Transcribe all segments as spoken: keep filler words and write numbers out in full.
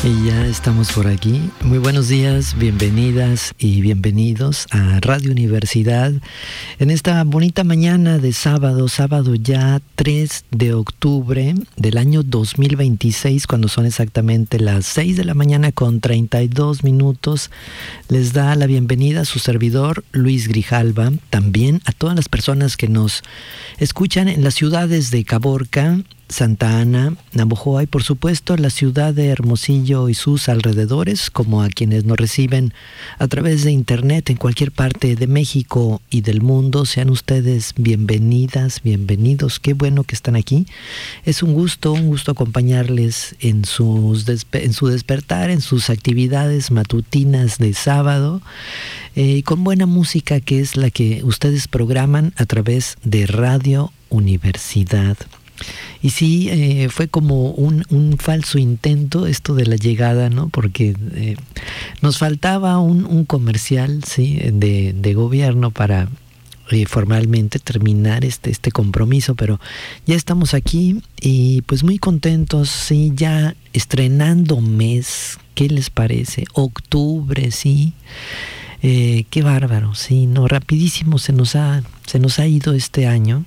Y ya estamos por aquí. Muy buenos días, bienvenidas y bienvenidos a Radio Universidad en esta bonita mañana de sábado, sábado ya tres de octubre del año dos mil veintiséis, cuando son exactamente las seis de la mañana con treinta y dos minutos. Les da la bienvenida a su servidor Luis Grijalva, también a todas las personas que nos escuchan en las ciudades de Caborca, Santa Ana, Navojoa y por supuesto la ciudad de Hermosillo y sus alrededores, como a quienes nos reciben a través de internet en cualquier parte de México y del mundo. Sean ustedes bienvenidas, bienvenidos. Qué bueno que están aquí. Es un gusto, un gusto acompañarles en, sus despe- en su despertar, en sus actividades matutinas de sábado, eh, con buena música que es la que ustedes programan a través de Radio Universidad. Y sí, eh, fue como un, un falso intento esto de la llegada, ¿no? Porque eh, nos faltaba un, un comercial, sí, de, de gobierno para eh, formalmente terminar este, este compromiso, pero ya estamos aquí y pues muy contentos, sí, ya estrenando mes. ¿Qué les parece? Octubre, sí. Eh, qué bárbaro, sí, no, rapidísimo se nos ha, se nos ha ido este año.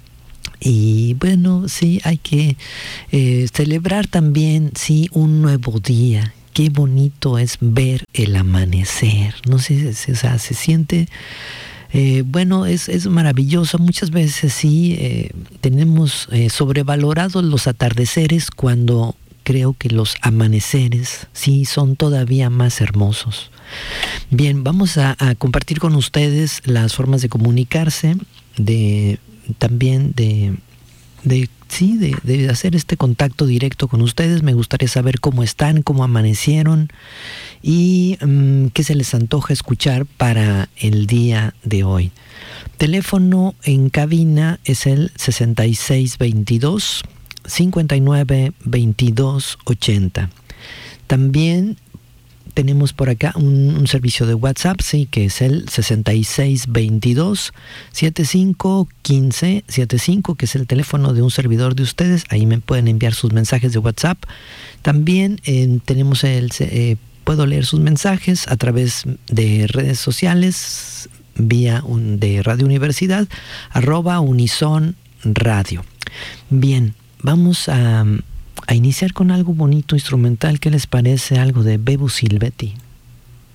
Y bueno, sí, hay que eh, celebrar también, sí, un nuevo día. Qué bonito es ver el amanecer. No sé, o sea, se siente, eh, bueno, es, es maravilloso. Muchas veces sí, eh, tenemos eh, sobrevalorados los atardeceres cuando creo que los amaneceres sí son todavía más hermosos. Bien, vamos a, a compartir con ustedes las formas de comunicarse, de también de, de sí, de, de hacer este contacto directo con ustedes. Me gustaría saber cómo están, cómo amanecieron y um, qué se les antoja escuchar para el día de hoy. Teléfono en cabina es el sesenta y seis veintidós, cincuenta y nueve veintidós ochenta. También tenemos por acá un, un servicio de WhatsApp, sí, que es el sesenta y seis veintidós, setenta y cinco quince setenta y cinco, que es el teléfono de un servidor de ustedes. Ahí me pueden enviar sus mensajes de WhatsApp. También eh, tenemos el, eh, puedo leer sus mensajes a través de redes sociales, vía un, de Radio Universidad, arroba Unison Radio. Bien, vamos a... a iniciar con algo bonito, instrumental. ¿Qué les parece? Algo de Bebo Silvetti.